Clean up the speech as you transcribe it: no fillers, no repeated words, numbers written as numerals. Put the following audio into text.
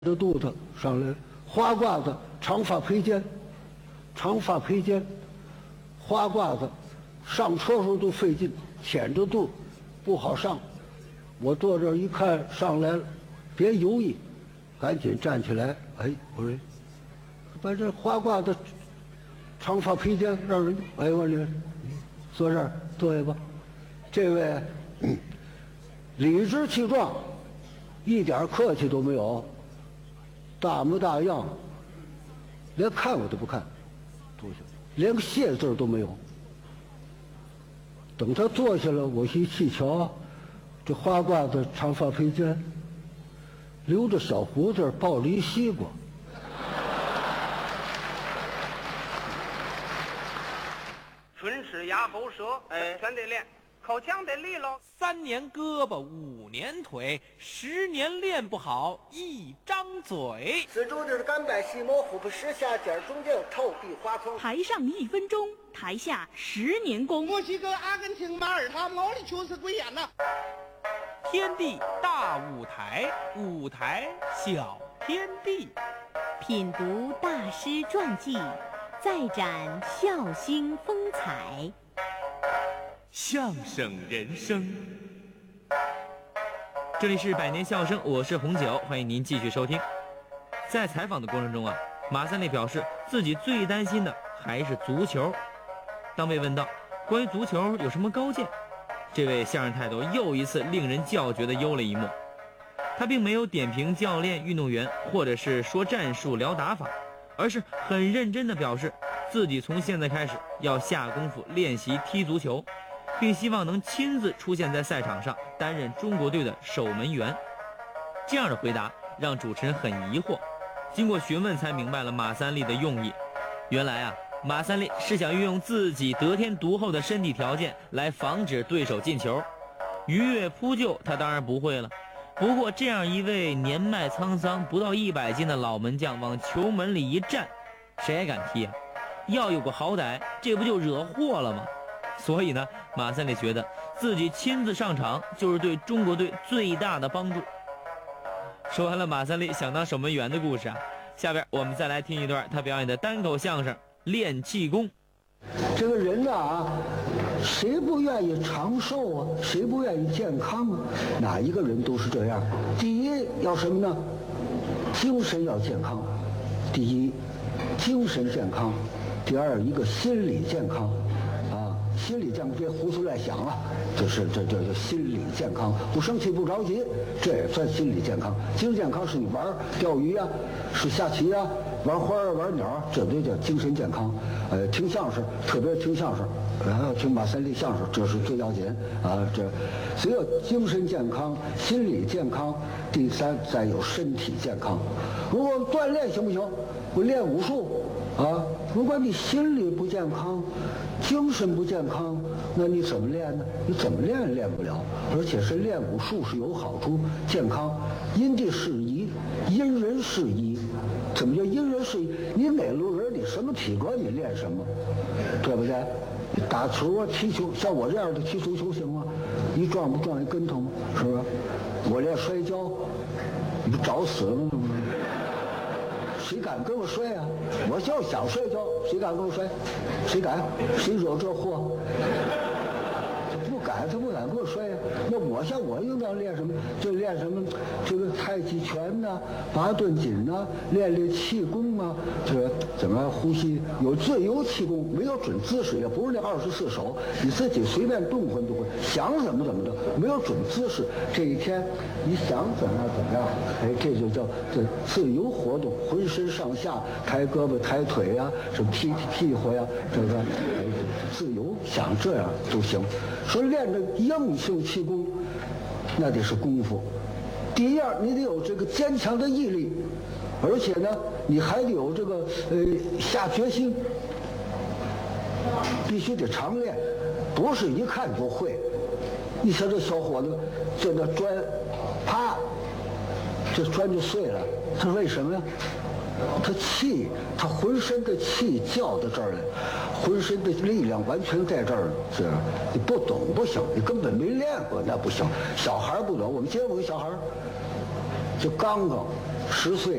着肚子上来，花褂子、长发披肩，花褂子，上车时候都费劲，腆着肚，不好上。我坐这儿一看上来了，别犹豫，赶紧站起来。哎，我说，把这花褂子、长发披肩让人，哎，我说坐这儿坐下吧。这位理直气壮，一点客气都没有。大模大样，连看我都不看，坐下，连个谢字都没有。等他坐下了，我一细瞧，这花褂子、长发披肩，留着小胡子，抱着一西瓜。 春吃鸭后舌，全得练，靠墙得立喽。 3年胳膊5年腿，10年练不好一张嘴。 四周就是干摆细毛虎不十下尖，中间有透壁花框。 台上1分钟，台下10年功。 墨西哥、阿根廷、马耳他、毛里求斯归演呐。 天地大舞台，舞台小天地。 品读大师传记，再展孝兴风采。 相声人生，这里是百年笑声，我是红九，欢迎您继续收听。在采访的过程中啊，马三立表示自己最担心的还是足球。当被问到关于足球有什么高见，这位相声泰斗又一次令人叫绝的幽了一幕。他并没有点评教练、运动员，或者是说战术、聊打法，而是很认真地表示自己从现在开始要下功夫练习踢足球，并希望能亲自出现在赛场上，担任中国队的守门员。这样的回答让主持人很疑惑，经过询问才明白了马三立的用意。原来啊，马三立是想运用自己得天独厚的身体条件来防止对手进球。鱼跃扑救他当然不会了，不过这样一位年迈沧桑不到100斤的老门将往球门里一站，谁还敢踢啊？要有个好歹，这不就惹祸了吗？所以呢，马三立觉得自己亲自上场就是对中国队最大的帮助。说完了马三立想当守门员的故事啊，下边我们再来听一段他表演的单口相声《练气功》。 这个人呐，谁不愿意长寿啊？谁不愿意健康啊？哪一个人都是这样。第一要什么呢？精神要健康。第一，精神健康；第二，一个心理健康。心理健康别胡思乱想了，这叫心理健康，不生气不着急，这也算心理健康。精神健康是你玩钓鱼啊，是下棋啊，玩花啊，玩鸟啊，这都叫精神健康。听相声，特别听相声，然后听马三立相声，这是最要紧啊。所以要精神健康、心理健康，第三再有身体健康。如果锻炼行不行？我练武术啊，如果你心理不健康，精神不健康，那你怎么练呢？你怎么练也练不了。而且是练武术是有好处，健康，因地适宜，因人适宜。怎么叫因人适宜？你哪路人，你什么体格，你练什么，对不对？打球啊，踢球，像我这样的踢足球行吗？一撞不撞一跟头吗？是不是？我练摔跤，你不找死了吗？谁敢跟我摔啊？我就想摔跤，谁敢跟我摔？谁敢？谁惹这祸？他不敢跟我摔呀。那我像我应当练什么？就练什么？这个太极拳呐、8段锦呐，练气功啊。这个怎么呼吸？有自由气功，没有准姿势，也不是那24手，你自己随便动换都会，想怎么怎么的，没有准姿势。这一天你想怎么样怎么样，这就叫这自由活动，浑身上下抬胳膊抬腿呀、什么踢屁股呀，这个自由想这样都行。说练这硬性气功，那得是功夫。第二，你得有这个坚强的毅力，而且呢，你还得有这个下决心，必须得常练，不是一看就会。你瞧这小伙子，这个砖，啪，这砖就碎了，他为什么呀？他浑身的气叫到这儿来，浑身的力量完全在这儿了。是，你不懂不行，你根本没练过那不行。小孩不懂，我们见过个小孩，就刚刚 10岁